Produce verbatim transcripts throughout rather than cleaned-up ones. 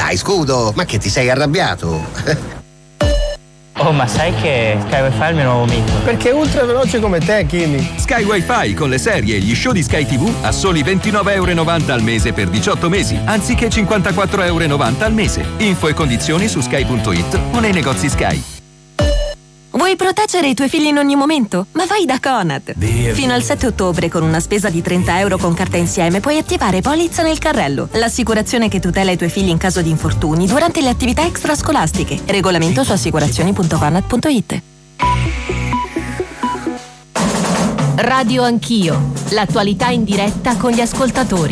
Dai, Scudo, ma che ti sei arrabbiato? Oh, ma sai che Sky Wi-Fi è il mio nuovo mito? Perché è ultra veloce come te, Kimi. Sky Wi-Fi con le serie e gli show di Sky tivù a soli ventinove euro e novanta al mese per diciotto mesi, anziché cinquantaquattro euro e novanta al mese. Info e condizioni su sky punto it o nei negozi Sky. Vuoi proteggere i tuoi figli in ogni momento? Ma vai da Conad! Via, Fino al sette ottobre, con una spesa di trenta euro con carta insieme, puoi attivare Polizza nel carrello, l'assicurazione che tutela i tuoi figli in caso di infortuni durante le attività extrascolastiche. Regolamento su assicurazioni punto conad punto it. Radio Anch'io, l'attualità in diretta con gli ascoltatori.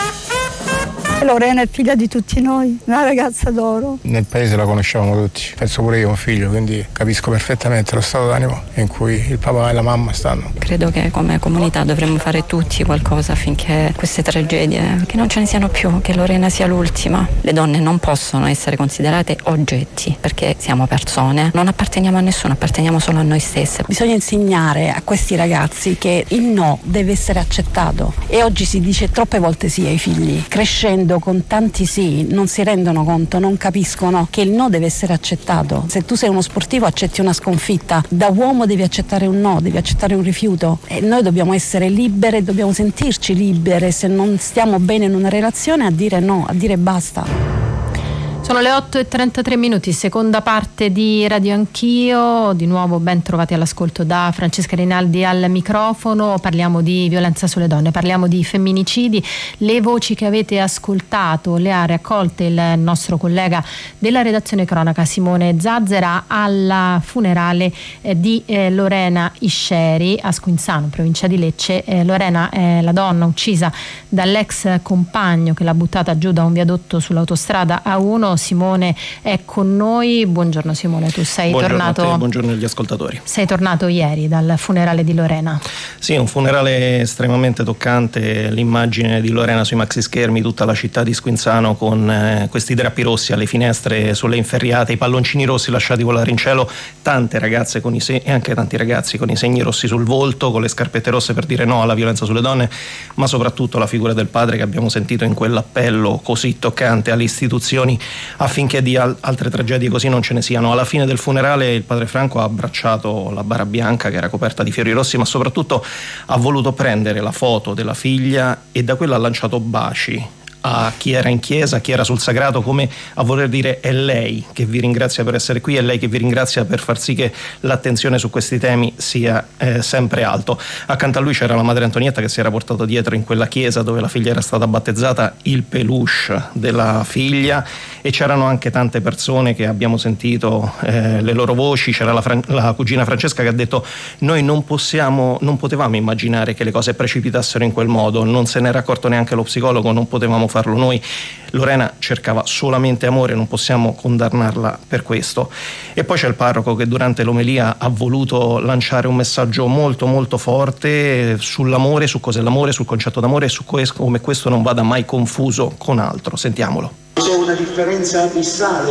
Lorena è figlia di tutti noi, una ragazza d'oro. Nel paese la conosciamo tutti, penso pure io ho un figlio, quindi capisco perfettamente lo stato d'animo in cui il papà e la mamma stanno. Credo che come comunità dovremmo fare tutti qualcosa affinché queste tragedie, che non ce ne siano più, che Lorena sia l'ultima. Le donne non possono essere considerate oggetti, perché siamo persone, non apparteniamo a nessuno, apparteniamo solo a noi stesse. Bisogna insegnare a questi ragazzi che il no deve essere accettato, e oggi si dice troppe volte sì ai figli. Crescendo con tanti sì non si rendono conto, non capiscono che il no deve essere accettato. Se tu sei uno sportivo accetti una sconfitta, da uomo devi accettare un no, devi accettare un rifiuto, e noi dobbiamo essere libere, dobbiamo sentirci libere se non stiamo bene in una relazione a dire no, a dire basta. Sono le otto e trentatré minuti, seconda parte di Radio Anch'io. Di nuovo ben trovati all'ascolto da Francesca Rinaldi al microfono. Parliamo di violenza sulle donne, parliamo di femminicidi. Le voci che avete ascoltato le ha raccolte il nostro collega della redazione cronaca Simone Zazzera alla funerale eh, di eh, Lorena Isceri a Squinzano, provincia di Lecce. Eh, Lorena è la donna uccisa dall'ex compagno che l'ha buttata giù da un viadotto sull'autostrada A uno. Simone è con noi. Buongiorno Simone, tu sei buongiorno tornato. A te, buongiorno agli ascoltatori. Sei tornato ieri dal funerale di Lorena. Sì, un funerale estremamente toccante, l'immagine di Lorena sui maxi schermi, tutta la città di Squinzano con eh, questi drappi rossi alle finestre, sulle inferriate, i palloncini rossi lasciati volare in cielo, tante ragazze con i se- e anche tanti ragazzi con i segni rossi sul volto, con le scarpette rosse per dire no alla violenza sulle donne, ma soprattutto la figura del padre che abbiamo sentito in quell'appello così toccante alle istituzioni affinché di al- altre tragedie così non ce ne siano. Alla fine del funerale il padre Franco ha abbracciato la bara bianca che era coperta di fiori rossi, ma soprattutto ha voluto prendere la foto della figlia e da quella ha lanciato baci a chi era in chiesa, a chi era sul sagrato, come a voler dire è lei che vi ringrazia per essere qui, è lei che vi ringrazia per far sì che l'attenzione su questi temi sia eh, sempre alto. Accanto a lui c'era la madre Antonietta che si era portato dietro in quella chiesa dove la figlia era stata battezzata il peluche della figlia, e c'erano anche tante persone che abbiamo sentito eh, le loro voci. C'era la, Fran- la cugina Francesca che ha detto noi non possiamo, non potevamo immaginare che le cose precipitassero in quel modo, non se n'era accorto neanche lo psicologo, non potevamo farlo noi. Lorena cercava solamente amore, non possiamo condannarla per questo. E poi c'è il parroco che durante l'omelia ha voluto lanciare un messaggio molto molto forte sull'amore, su cos'è l'amore, sul concetto d'amore e su come questo non vada mai confuso con altro. Sentiamolo. C'è una differenza abissale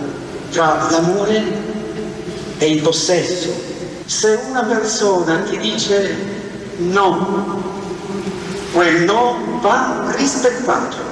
tra l'amore e il possesso. Se una persona ti dice no, quel no va rispettato.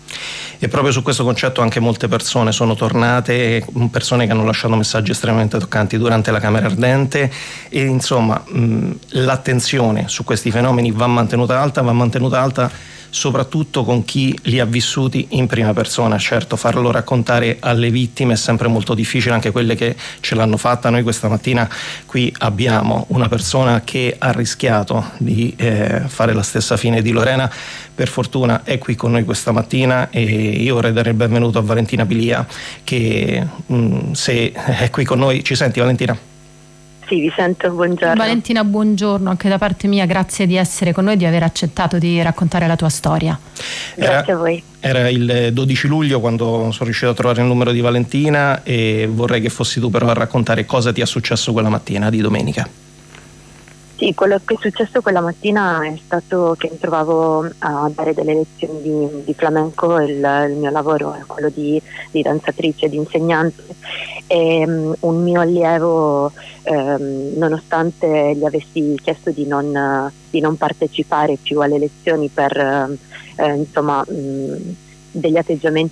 E proprio su questo concetto anche molte persone sono tornate, persone che hanno lasciato messaggi estremamente toccanti durante la Camera Ardente, e insomma mh, l'attenzione su questi fenomeni va mantenuta alta, va mantenuta alta soprattutto con chi li ha vissuti in prima persona. Certo, farlo raccontare alle vittime è sempre molto difficile, anche quelle che ce l'hanno fatta. Noi questa mattina qui abbiamo una persona che ha rischiato di eh, fare la stessa fine di Lorena, per fortuna è qui con noi questa mattina, e io vorrei dare il benvenuto a Valentina Pilia che mh, se è qui con noi. Ci senti, Valentina? Sì, vi sento, buongiorno. Valentina, buongiorno anche da parte mia, grazie di essere con noi, di aver accettato di raccontare la tua storia. Grazie era, a voi. Era il dodici luglio quando sono riuscito a trovare il numero di Valentina, e vorrei che fossi tu però a raccontare cosa ti è successo quella mattina di domenica. Sì, quello che è successo quella mattina è stato che mi trovavo a dare delle lezioni di, di flamenco. Il, il mio lavoro è quello di, di danzatrice, di insegnante, e um, un mio allievo, um, nonostante gli avessi chiesto di non, uh, di non partecipare più alle lezioni per uh, uh, insomma um, degli atteggiamenti